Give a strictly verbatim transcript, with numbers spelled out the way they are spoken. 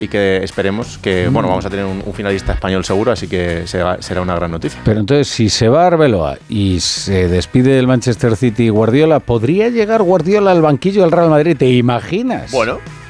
y que esperemos que, bueno, vamos a tener un, un finalista español seguro, así que será, será una gran noticia. Pero entonces, si se va Arbeloa y se despide del Manchester City Guardiola, ¿podría llegar Guardiola al banquillo del Real Madrid? ¿Te imaginas? Bueno...